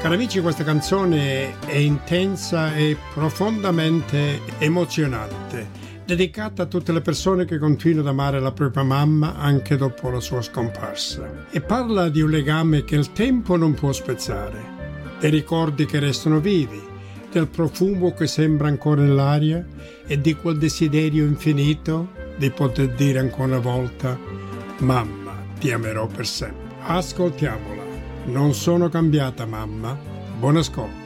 Cari amici, questa canzone è intensa e profondamente emozionante, dedicata a tutte le persone che continuano ad amare la propria mamma anche dopo la sua scomparsa. E parla di un legame che il tempo non può spezzare, dei ricordi che restano vivi, del profumo che sembra ancora nell'aria e di quel desiderio infinito di poter dire ancora una volta: mamma, ti amerò per sempre. Ascoltiamola. Non sono cambiata, mamma. Buon ascolto.